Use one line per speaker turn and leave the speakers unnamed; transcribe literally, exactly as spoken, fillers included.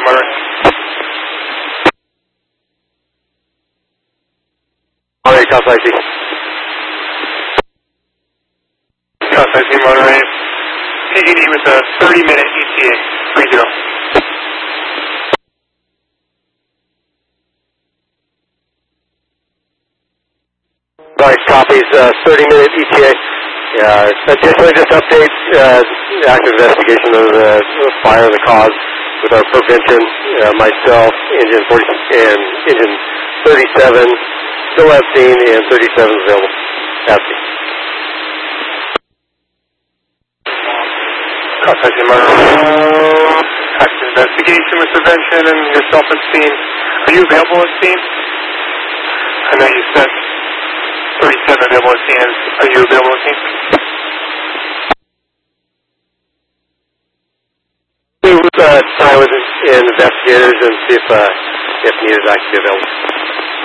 Monterey.
Monterey, South I C.
South I C Monterey. P G D with a thirty minute E T A. three zero.
Right, copies, uh, thirty minute E T A. Uh, additionally, just update uh, active investigation of the fire, the cause, with our prevention, uh, myself, engine forty and engine thirty-seven, still at scene, and thirty-seven is available at scene.
South I C Monterey. Active investigation with prevention and yourself at scene. Are you available at scene? I know you said thirty-seven available at scene. Are you available at scene?
We would uh, tie with investigators and see if, uh, if needed, I can be available.